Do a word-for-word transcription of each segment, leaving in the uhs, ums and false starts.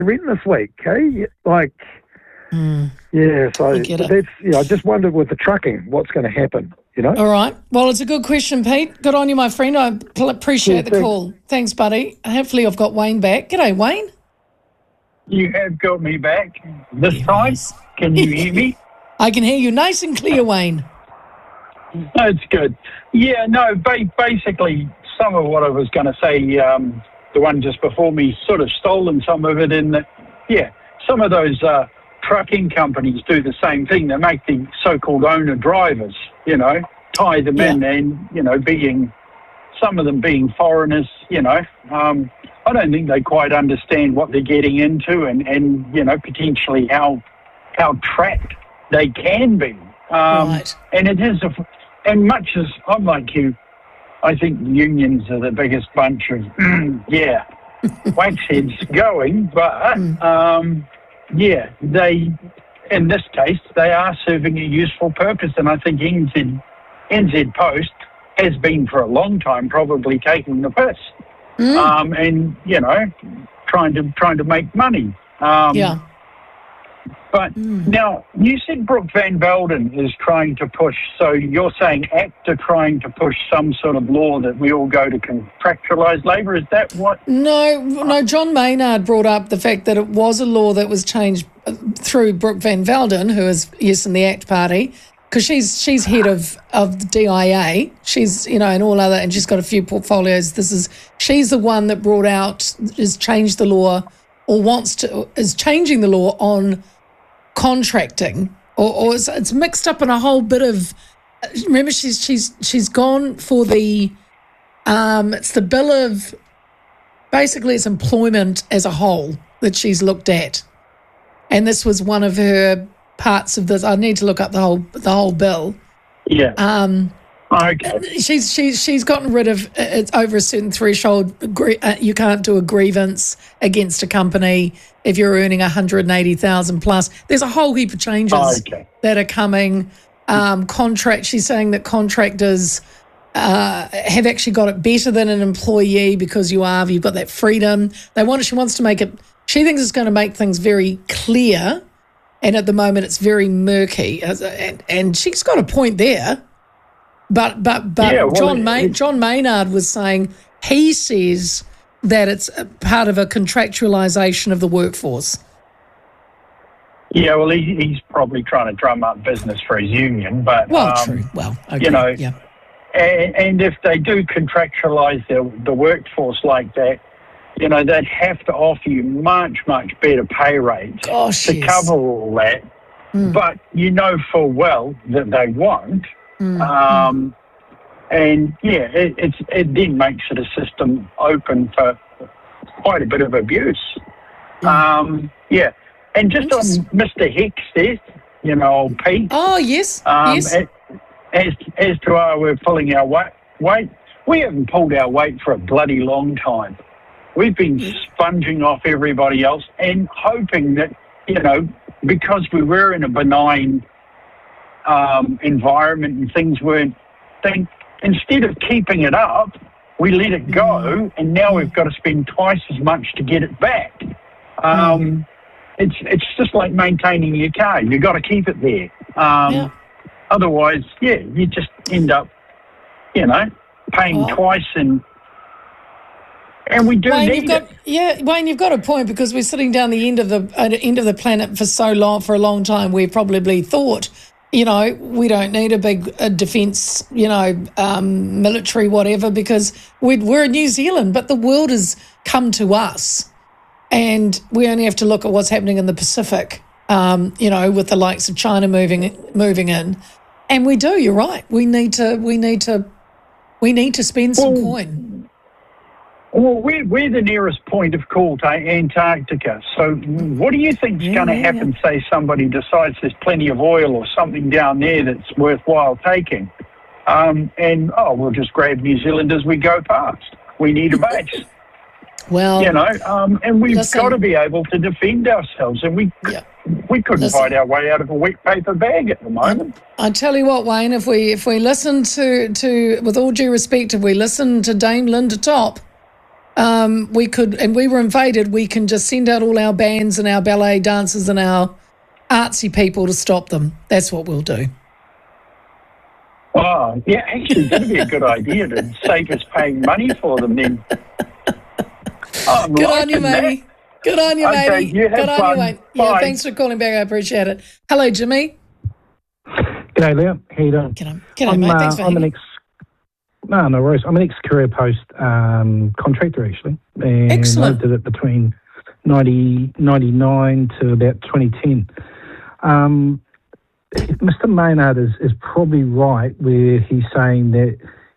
written this week, okay? Like, mm. yeah, so I get it. that's, yeah, I just wondered with the trucking, what's going to happen, you know? All right. Well, it's a good question, Pete. Good on you, my friend. I pl- appreciate Yeah, the thanks. call. Thanks, buddy. Hopefully I've got Wayne back. G'day, Wayne. You have got me back this time. Can you hear me? I can hear you nice and clear, Wayne. That's good. Yeah, no, ba- basically some of what I was going to say, um, the one just before me, sort of stolen some of it in that, yeah, some of those uh, trucking companies do the same thing. They make the so-called owner-drivers, you know, tie them Yeah. in and, you know, being, some of them being foreigners, you know. Um, I don't think they quite understand what they're getting into and, and you know, potentially how how trapped they can be. Um, Right. And it is, a, and much as I'm like you, I think unions are the biggest bunch of, yeah, waxheads going, but, um, yeah, they, in this case, they are serving a useful purpose, and I think N Z, N Z Post has been for a long time probably taking the piss, Mm. um, and, you know, trying to trying to make money. Um, Yeah. But now, you said Brooke Van Velden is trying to push, so you're saying ACT are trying to push some sort of law that we all go to contractualised labour. Is that what? No, no. John Maynard brought up the fact that it was a law that was changed uh, through Brooke Van Velden, who is, yes, in the ACT party, because she's she's head of, of the D I A. She's, you know, and all other, and she's got a few portfolios. This is, she's the one that brought out, has changed the law, or wants to, is changing the law on contracting, or, or it's, it's mixed up in a whole bit of. Remember, she's she's she's gone for the, um, it's the bill of, basically it's employment as a whole that she's looked at, and this was one of her parts of this. I need to look up the whole the whole bill. Yeah. Um, okay. she's she's she's gotten rid of it's over a certain threshold. gr- uh, You can't do a grievance against a company if you're earning one hundred eighty thousand plus. There's a whole heap of changes Okay. that are coming. Um, contract. She's saying that contractors uh, have actually got it better than an employee because you are you've got that freedom. They want. She wants to make it. She thinks it's going to make things very clear, and at the moment it's very murky. As- And, and she's got a point there. But but but Yeah, well, John it- May, it- John Maynard was saying he says that it's a part of a contractualisation of the workforce. Yeah, well, he, he's probably trying to drum up business for his union, but Well, um, true. Well, okay. you know, yeah. And, and if they do contractualise the, the workforce like that, you know, they'd have to offer you much, much better pay rates Gosh, to yes. cover all that. But you know full well that they won't. Um, and, yeah, it, it's, it then makes it a system open for quite a bit of abuse. Um, yeah. And just on Interesting. Mister Hicks there, you know, old Pete. Oh yes, Um, yes. As, as to our, we're pulling our weight, weight, we haven't pulled our weight for a bloody long time. We've been sponging off everybody else and hoping that, you know, because we were in a benign um, environment and things weren't, think, instead of keeping it up, we let it go, and now we've got to spend twice as much to get it back. Um, it's it's just like maintaining your car. You've got to keep it there. Um, Yeah. Otherwise, yeah, you just end up, you know, paying Well- twice, and and we do Wayne, need you've got it. yeah, Wayne, you've got a point because we're sitting down the end of the uh, end of the planet for so long, for a long time. We've probably thought, you know, we don't need a big uh, defence, you know, um, military, whatever, because we're, we're in New Zealand, but the world has come to us, and we only have to look at what's happening in the Pacific, um, you know, with the likes of China moving moving in, and we do. You're right. We need to. We need to. We need to spend some Well, coin. Well, we're, we're the nearest point of call to Antarctica. So what do you think's Yeah, going to yeah, happen, say somebody decides there's plenty of oil or something down there that's worthwhile taking? Um, and, oh, we'll just grab New Zealand as we go past. We need a base, Well, you know, um, and we've listen. got to be able to defend ourselves. And we Yeah. we couldn't Listen. fight our way out of a wet paper bag at the moment. I tell you what, Wayne, if we if we listen to, to with all due respect, if we listen to Dame Linda Top, um, we could, and we were invaded, we can just send out all our bands and our ballet dancers and our artsy people to stop them. That's what we'll do. Oh, yeah, actually, that'd be a good idea to save us paying money for them then. Oh, I'm Good on you, liking that. matey. Good on you, Okay, matey. you have Good on fun. you, mate. Yeah, Bye. thanks for calling back. I appreciate it. Hello, Jimmy. G'day, Leah. How you doing? G'day, G'day I'm, mate. uh, Thanks for I'm an having ex. No, no worries. I'm an ex-Career Post um, contractor, actually. And Excellent. I did it between ninety, ninety-nine to about twenty ten. Um, Mister Maynard is, is probably right where he's saying that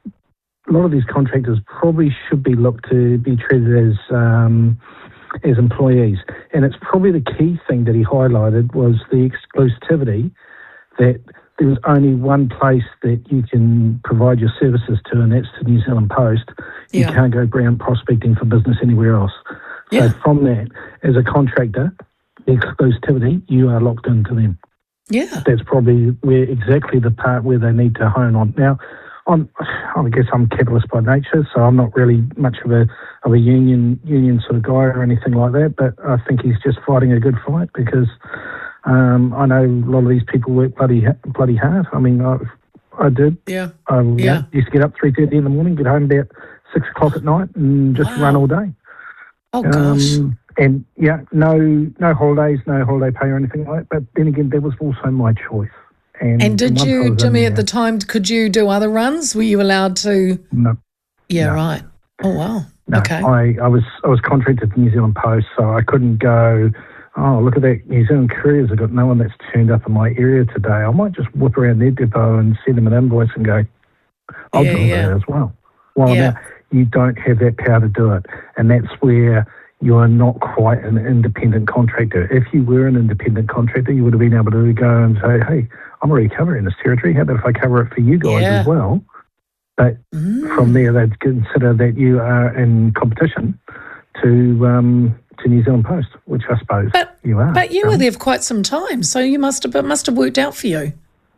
a lot of these contractors probably should be looked to be treated as um, as employees. And it's probably the key thing that he highlighted was the exclusivity, that there was only one place that you can provide your services to, and that's to New Zealand Post. You Yeah. can't go ground prospecting for business anywhere else. Yeah. So from that, as a contractor, the exclusivity, you are locked into them. Yeah. That's probably where exactly the part where they need to hone on. Now, I'm, I guess I'm capitalist by nature, so I'm not really much of a of a union union sort of guy or anything like that. But I think he's just fighting a good fight because um, I know a lot of these people work bloody bloody hard. I mean, I, I did. Yeah. I you Yeah. know, used to get up three thirty in the morning, get home about six o'clock at night, and just Wow. run all day. Oh, gosh. Um, and yeah, no, no holidays, no holiday pay or anything like that. But then again, that was also my choice. And, And did once I you, was in Jimmy, at there- the time, could you do other runs? Were you allowed to? No, Yeah, No. right. Oh, wow. no. Okay. I, I was I was contracted to New Zealand Post, so I couldn't go. Oh, look at that! New Zealand Couriers have got no one that's turned up in my area today. I might just whip around their depot and send them an invoice and go, I'll Yeah, do yeah. that as well. Well, Yeah. now you don't have that power to do it, and that's where you are not quite an independent contractor. If you were an independent contractor, you would have been able to go and say, hey, I'm already covering this territory. How about if I cover it for you guys Yeah. as well? But Mm. from there, they'd consider that you are in competition to um, to New Zealand Post, which I suppose But- you are. But you Um, were there for quite some time, so you must have, it must have worked out for you.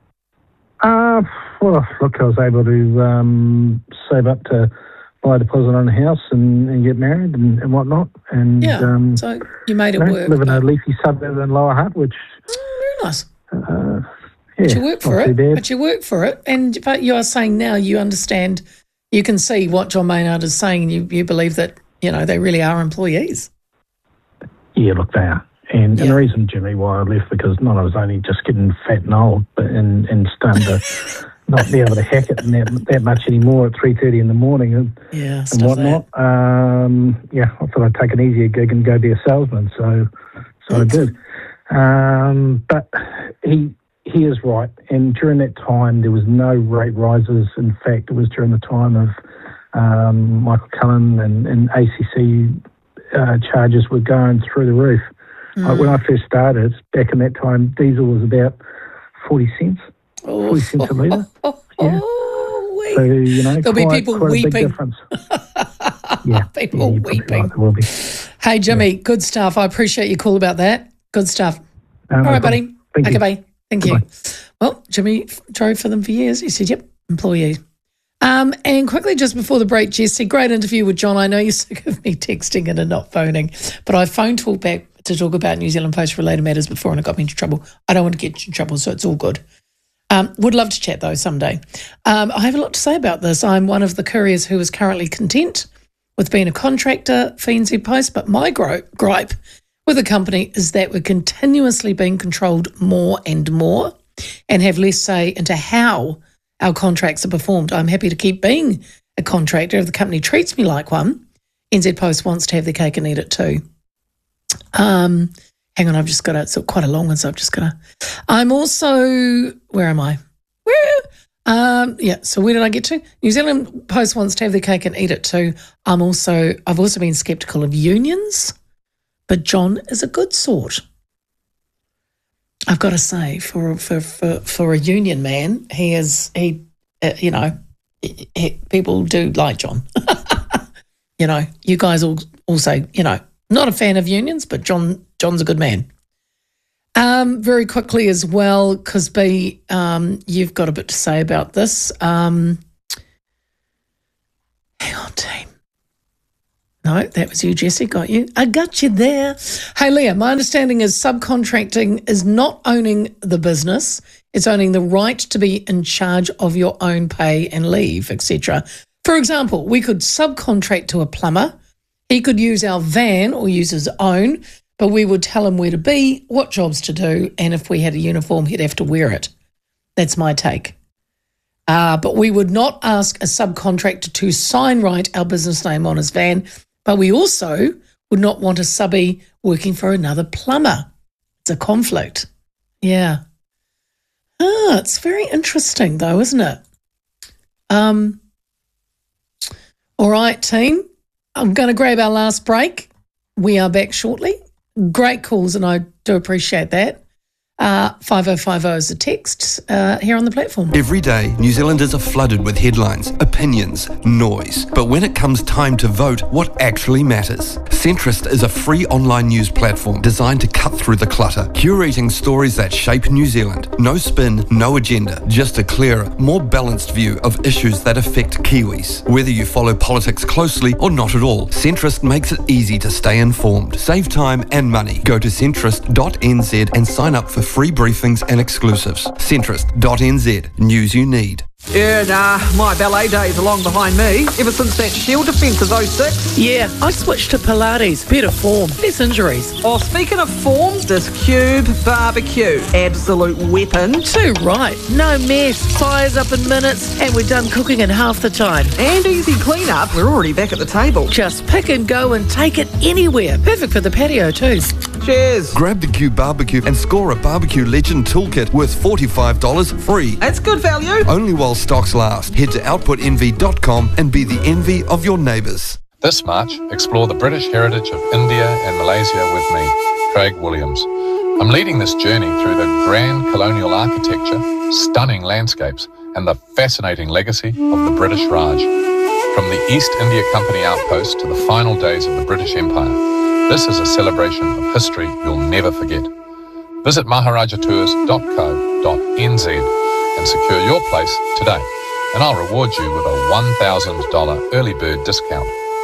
Uh, well, look, I was able to um, save up to buy a deposit on a house and, and get married and, and whatnot. And Yeah. um, So you made it you know, work. live in a but- leafy suburb in Lower Hutt, which, Very nice. uh, yeah, But you work for not too it. bad. But you work for it. And but you are saying now you understand, you can see what John Maynard is saying, and you, you believe that, you know, they really are employees. Yeah, look, they are. And, Yeah. and the reason, Jimmy, why I left, because not I was only just getting fat and old, but and, and starting to not be able to hack it that, that much anymore at three thirty in the morning and, Yeah, and stuff that. whatnot. Um, yeah, I thought I'd take an easier gig and go be a salesman, so so I did. Um, but he he is right, and during that time there was no rate rises. In fact, it was during the time of um, Michael Cullen and, and A C C uh, charges were going through the roof. Like when I first started, back in that time, diesel was about forty cents, Oh, forty cents a litre. oh, Yeah. oh, wee. So, you know, There'll be quite, people quite a big weeping. difference. Yeah, People yeah, you're probably weeping. right, there will be. Hey, Jimmy, good stuff. I appreciate your call about that. Good stuff. No, All no right, problem. buddy. Thank okay, you. bye. Thank you. Goodbye. Well, Jimmy f- drove for them for years. He said, yep, employee. Um, and quickly, just before the break, Jesse, great interview with John. I know you're sick of me texting in and not phoning, but I phoned talk back to talk about New Zealand Post related matters before and it got me into trouble. I don't want to get you in trouble, so it's all good. Um, would love to chat, though, someday. Um, I have a lot to say about this. I'm one of the couriers who is currently content with being a contractor for N Z Post, but my gro- gripe with the company is that we're continuously being controlled more and more and have less say into how our contracts are performed. I'm happy to keep being a contractor if the company treats me like one. N Z Post wants to have their cake and eat it too. Um, hang on, I've just got a, it's quite a long one, so I've just got to. I'm also, where am I? Where? Um, yeah, so where did I get to? New Zealand Post wants to have their cake and eat it too. I'm also, I've also been sceptical of unions, but John is a good sort. I've got to say, for for for, for a union man, he is, he, uh, you know, he, he, people do like John. You know, you guys all also, you know, not a fan of unions, but John John's a good man. Um, very quickly as well, because B, um, you've got a bit to say about this. Um, hang on, team. No, that was you, Jesse. Got you. I got you there. Hey, Leah, my understanding is subcontracting is not owning the business. It's owning the right to be in charge of your own pay and leave, et cetera. For example, we could subcontract to a plumber. He could use our van or use his own, but we would tell him where to be, what jobs to do, and if we had a uniform, he'd have to wear it. That's my take. Uh, but we would not ask a subcontractor to sign write our business name on his van, but we also would not want a subby working for another plumber. It's a conflict. Yeah. Ah, it's very interesting though, isn't it? Um. All right, team. I'm going to grab our last break. We are back shortly. Great calls, and I do appreciate that. Uh, five oh five oh is a text uh, here on the platform. Every day, New Zealanders are flooded with headlines, opinions, noise. But when it comes time to vote, what actually matters? Centrist is a free online news platform designed to cut through the clutter, curating stories that shape New Zealand. No spin, no agenda, just a clearer, more balanced view of issues that affect Kiwis. Whether you follow politics closely or not at all, Centrist makes it easy to stay informed, save time and money. Go to centrist dot n z and sign up for free briefings and exclusives. centrist dot n z, news you need. Yeah, nah, my ballet days are long behind me. Ever since that Shield defence of oh six. Yeah, I switched to Pilates. Better form, less injuries. Oh, speaking of form, this Cube barbecue. Absolute weapon. Too right. No mess. Fires up in minutes, and we're done cooking in half the time. And easy clean-up. We're already back at the table. Just pick and go and take it anywhere. Perfect for the patio too. Cheers. Grab the Cube barbecue and score a barbecue legend toolkit worth forty-five dollars free. That's good value. Only while stocks last. Head to output envy dot com and be the envy of your neighbours. This March, explore the British heritage of India and Malaysia with me, Craig Williams. I'm leading this journey through the grand colonial architecture, stunning landscapes, and the fascinating legacy of the British Raj. From the East India Company outpost to the final days of the British Empire, this is a celebration of history you'll never forget. Visit maharaja tours dot co dot n z and secure your place today, and I'll reward you with a one thousand dollars early bird discount.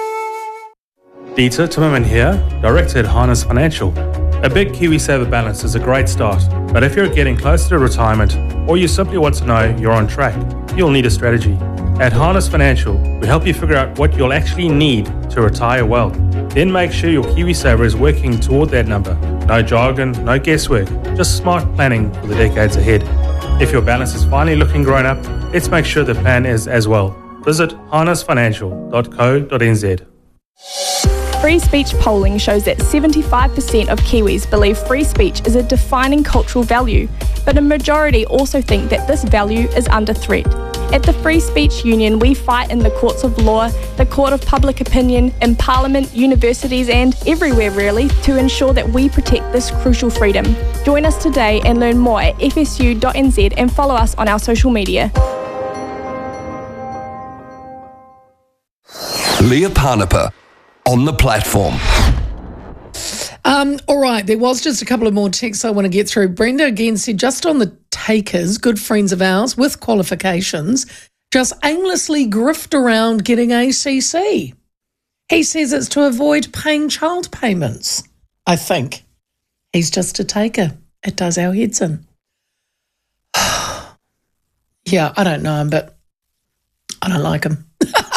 Dieter Timmerman here, Director at Harness Financial. A big KiwiSaver balance is a great start, but if you're getting closer to retirement or you simply want to know you're on track, you'll need a strategy. At Harness Financial, we help you figure out what you'll actually need to retire well. Then make sure your KiwiSaver is working toward that number. No jargon, no guesswork, just smart planning for the decades ahead. If your balance is finally looking grown up, let's make sure the plan is as well. Visit harness financial dot co dot n z. Free speech polling shows that seventy-five percent of Kiwis believe free speech is a defining cultural value, but a majority also think that this value is under threat. At the Free Speech Union, we fight in the courts of law, the court of public opinion, in Parliament, universities and everywhere really to ensure that we protect this crucial freedom. Join us today and learn more at f s u dot n z and follow us on our social media. Leah Parnapa on the platform. Um, all right, there was just a couple of more texts I want to get through. Brenda again said, just on the takers, good friends of ours with qualifications, just aimlessly grift around getting A C C. He says it's to avoid paying child payments, I think. He's just a taker. It does our heads in. Yeah, I don't know him, but I don't like him.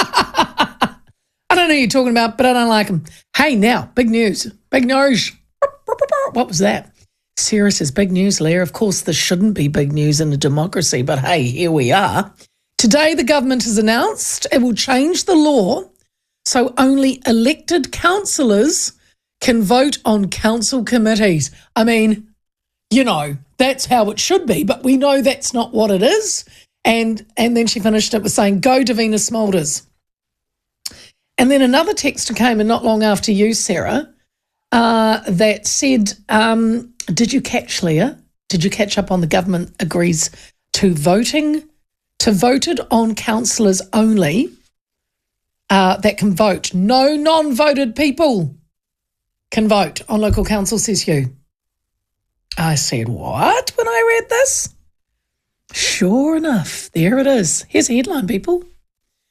I don't know who you're talking about, but I don't like him. Hey, now, big news. Big news. What was that? Sarah says, big news, Leah. Of course, this shouldn't be big news in a democracy, but hey, here we are. Today, the government has announced it will change the law so only elected councillors can vote on council committees. I mean, you know, that's how it should be, but we know that's not what it is. And, and then she finished it with saying, go Davina Smulders. And then another text came in not long after you, Sarah, uh, that said, um, did you catch, Leah? Did you catch up on the government agrees to voting, to voted on councillors only uh, that can vote? No non-voted people can vote on local council, says you. I said, what, when I read this? Sure enough, there it is. Here's a headline, people.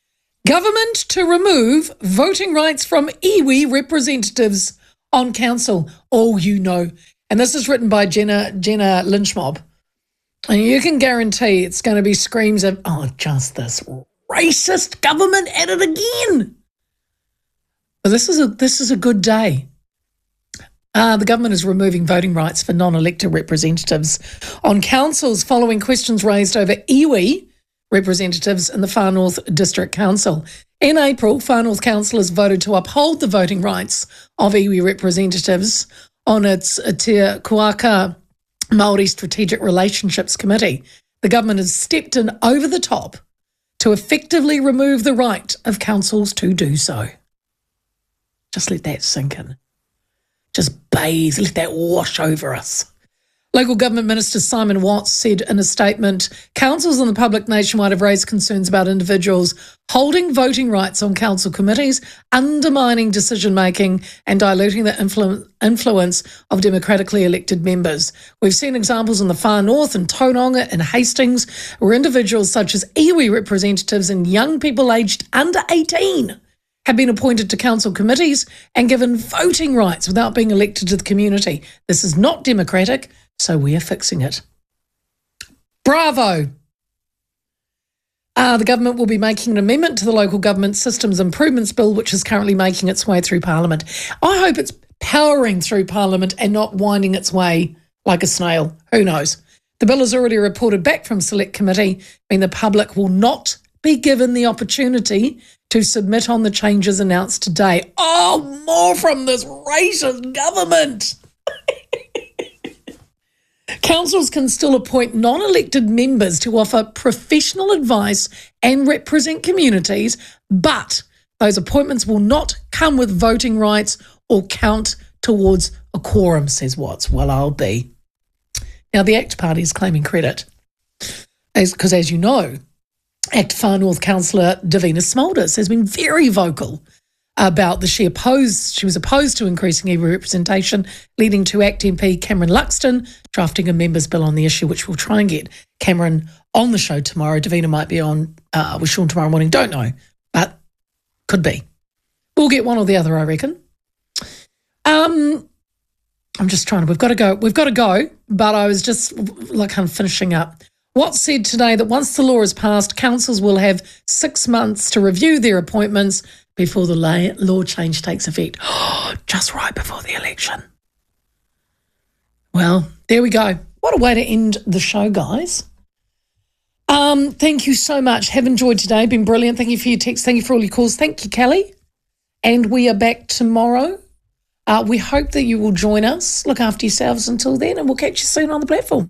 Government to remove voting rights from iwi representatives on council. Oh, you know. And this is written by Jenna, Jenna Lynchmob. And you can guarantee it's going to be screams of, oh, just this racist government at it again. But this is a, this is a good day. Uh, the government is removing voting rights for non-elected representatives on councils following questions raised over iwi representatives in the Far North District Council. In April, Far North councillors voted to uphold the voting rights of iwi representatives on its Te Kuaka Māori Strategic Relationships Committee. The government has stepped in over the top to effectively remove the right of councils to do so. Just let that sink in. Just bathe, let that wash over us. Local Government Minister Simon Watts said in a statement, councils and the public nationwide have raised concerns about individuals holding voting rights on council committees, undermining decision-making and diluting the influ- influence of democratically elected members. We've seen examples in the Far North and Tauranga and Hastings where individuals such as iwi representatives and young people aged under eighteen have been appointed to council committees and given voting rights without being elected to the community. This is not democratic, so we are fixing it. Bravo! Uh, the government will be making an amendment to the Local Government Systems Improvements Bill, which is currently making its way through Parliament. I hope it's powering through Parliament and not winding its way like a snail. Who knows? The bill is already reported back from Select Committee, meaning the public will not be given the opportunity to submit on the changes announced today. Oh, more from this racist government. Councils can still appoint non-elected members to offer professional advice and represent communities, but those appointments will not come with voting rights or count towards a quorum, says Watts. Well, I'll be. Now, the ACT Party is claiming credit because, as, as you know, ACT Far North councillor Davina Smulders has been very vocal about the she opposed. She was opposed to increasing iwi representation, leading to ACT M P Cameron Luxton drafting a members' bill on the issue, which we'll try and get Cameron on the show tomorrow. Davina might be on uh, with Sean tomorrow morning. Don't know, but could be. We'll get one or the other, I reckon. Um, I'm just trying to. We've got to go. We've got to go. But I was just like kind of finishing up. Watts said today that once the law is passed, councils will have six months to review their appointments before the law change takes effect. Oh, just right before the election. Well, there we go. What a way to end the show, guys. Um, thank you so much. Have enjoyed today. Been brilliant. Thank you for your texts. Thank you for all your calls. Thank you, Kelly. And we are back tomorrow. Uh, we hope that you will join us. Look after yourselves until then, and we'll catch you soon on the platform.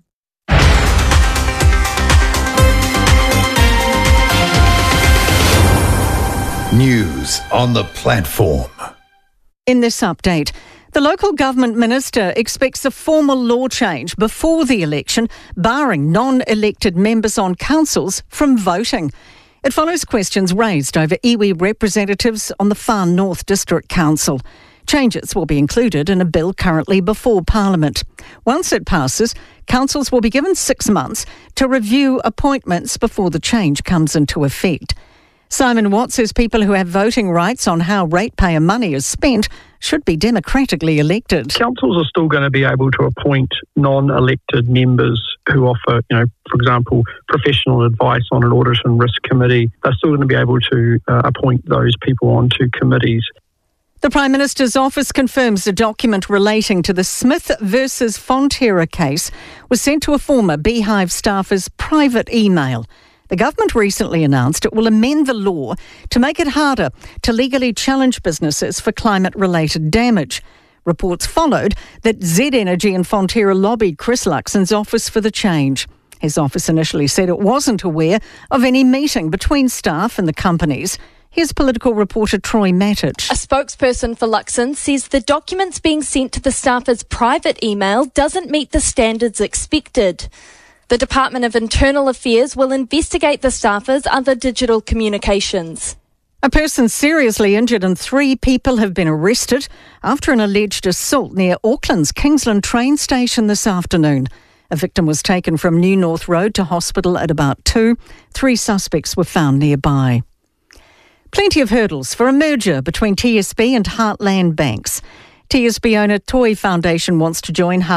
News on the platform. In this update, the local government minister expects a formal law change before the election, barring non-elected members on councils from voting. It follows questions raised over iwi representatives on the Far North District Council. Changes will be included in a bill currently before Parliament. Once it passes, councils will be given six months to review appointments before the change comes into effect. Simon Watts says people who have voting rights on how ratepayer money is spent should be democratically elected. Councils are still going to be able to appoint non-elected members who offer, you know, for example, professional advice on an audit and risk committee. They're still going to be able to uh, appoint those people onto committees. The Prime Minister's office confirms a document relating to the Smith versus Fonterra case was sent to a former Beehive staffer's private email. The government recently announced it will amend the law to make it harder to legally challenge businesses for climate-related damage. Reports followed that Z Energy and Fonterra lobbied Chris Luxon's office for the change. His office initially said it wasn't aware of any meeting between staff and the companies. Here's political reporter Troy Mattich. A spokesperson for Luxon says the documents being sent to the staffer's private email doesn't meet the standards expected. The Department of Internal Affairs will investigate the staffer's other digital communications. A person seriously injured and three people have been arrested after an alleged assault near Auckland's Kingsland train station this afternoon. A victim was taken from New North Road to hospital at about two. Three suspects were found nearby. Plenty of hurdles for a merger between T S B and Heartland Banks. T S B owner Toi Foundation wants to join Heartland